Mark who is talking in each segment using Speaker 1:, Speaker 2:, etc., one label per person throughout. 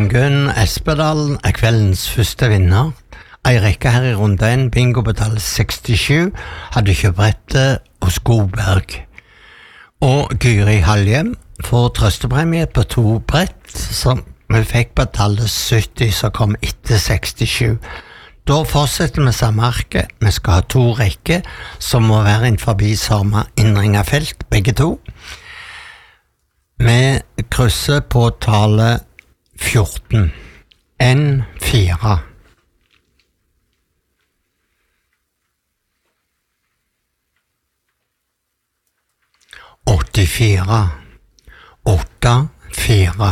Speaker 1: Ingunn Espedalen kveldens første vinner. Ei rekke her i runde 1, bingo på tallet 67, hadde kjøpt brettet hos Godberg. Og Gyri Haljem får trøstepremie på 2 brett, som vi fikk på tallet 70, som kom etter 67. Da fortsetter vi samme arke. Vi skal ha 2 rekker, som må være innenfor samme innringerfelt, begge 2. Vi krysser på tallet 14. N4. Åttifire. 8-4.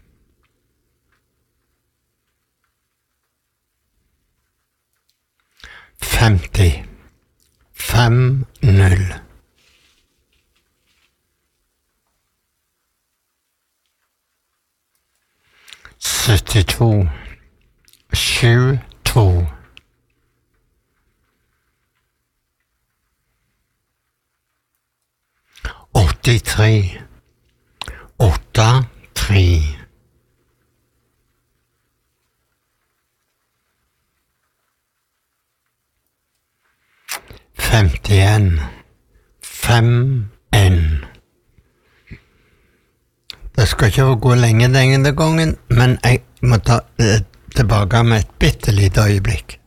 Speaker 1: 50. 5-0. 72. 7-2. 83. 8-3. 51. 5-1. Det skal ikke gå lenge denne gangen, men jeg må ta tilbake med et bittelite øyeblikk.